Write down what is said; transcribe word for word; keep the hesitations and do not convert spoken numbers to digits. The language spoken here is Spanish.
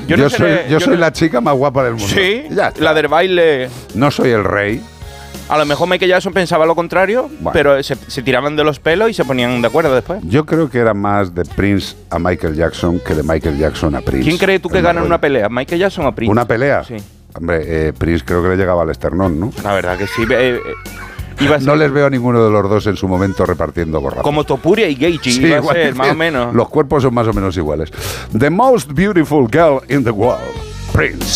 Yo, yo, no soy, seré, yo yo soy no... la chica más guapa del mundo. Sí, ya está. la del baile. No soy el rey. A lo mejor Michael Jackson pensaba lo contrario, Bueno. pero se, se tiraban de los pelos y se ponían de acuerdo después. Yo creo que era más de Prince a Michael Jackson que de Michael Jackson a Prince. ¿Quién cree tú que El gana en más una rollo. pelea? ¿Michael Jackson o Prince? ¿Una pelea? Sí. Hombre, eh, Prince creo que le llegaba al esternón, ¿no? La verdad que sí. Eh, eh, iba a ser No les veo a ninguno de los dos en su momento repartiendo gorrazos. como Topuria y Gagey, Sí, iba a igual ser, que más o menos. Los cuerpos son más o menos iguales. The most beautiful girl in the world, Prince.